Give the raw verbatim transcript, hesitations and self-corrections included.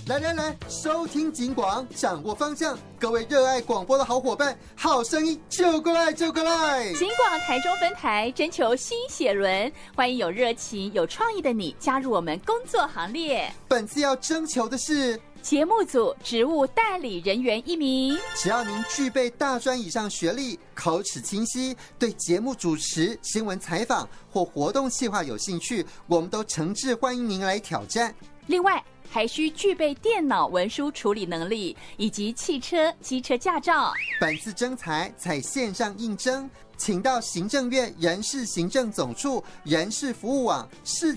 来来来，收听警广，掌握方向。各位热爱广播的好伙伴，好声音就过来就过来！ 警广台中分台征求新血轮，欢迎有热情、有创意的你加入我们工作行列。 本次要征求的是节目组职务代理人员一名， 只要您具备大专以上学历，口齿清晰，对节目主持、新闻采访或活动企划有兴趣，我们都诚挚欢迎您来挑战。 另外还需具备电脑文书处理能力以及汽车、机车驾照。 本次征才采线上应征，请到行政院人事行政总处人事服务网市